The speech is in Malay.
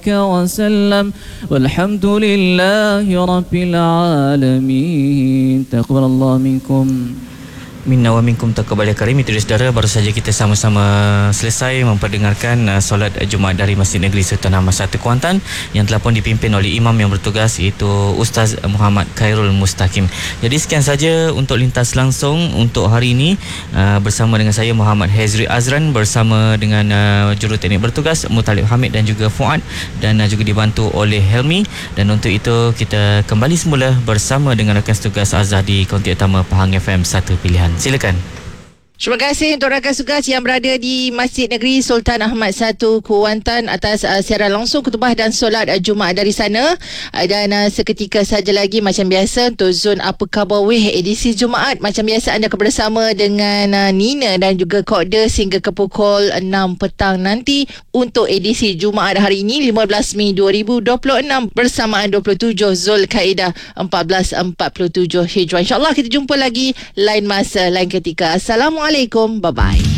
وسلم والحمد لله رب العالمين. تقبل الله منكم. Minna wa minkum taqabbal ya karim. Itu saudara, baru saja kita sama-sama selesai memperdengarkan solat Jumaat dari Masjid Negeri Sultan Ahmad 1 Kuantan yang telah pun dipimpin oleh imam yang bertugas, iaitu Ustaz Muhammad Khairul Mustaqim. Jadi sekian saja untuk lintas langsung untuk hari ini, bersama dengan saya Muhammad Hezri Azran, bersama dengan juruteknik bertugas Muttalib Hamid dan juga Fuad, dan juga dibantu oleh Helmi. Dan untuk itu kita kembali semula bersama dengan rakan tugas Azhar di konti utama Pahang FM 1 Pilihan. Silakan. Terima kasih untuk rakan tugas yang berada di Masjid Negeri Sultan Ahmad 1 Kuantan atas siaran langsung khutbah dan solat Jumaat dari sana. Dan seketika saja lagi macam biasa untuk Zon Apa Khabar Weh edisi Jumaat, macam biasa anda akan bersama dengan Nina dan juga Kodda sehingga ke pukul 6 petang nanti untuk edisi Jumaat hari ini 15 Mei 2026 bersamaan 27 Zulkaidah 1447 Hijrah. InsyaAllah kita jumpa lagi lain masa, lain ketika. Assalamualaikum. Bye-bye.